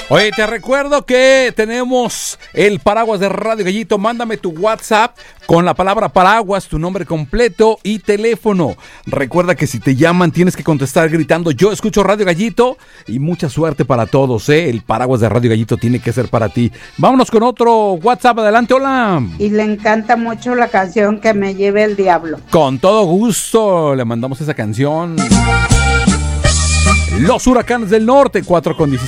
Oye, te recuerdo que tenemos el paraguas de Radio Gallito. Mándame tu WhatsApp con la palabra paraguas, tu nombre completo y teléfono. Recuerda que si te llaman tienes que contestar gritando yo escucho Radio Gallito, y mucha suerte para todos, ¿eh? El paraguas de Radio Gallito tiene que ser para ti. Vámonos con otro WhatsApp. Adelante, hola. Y le encanta mucho la canción Que me lleve el diablo. Con todo gusto le mandamos esa canción. Los Huracanes del Norte, 4:17.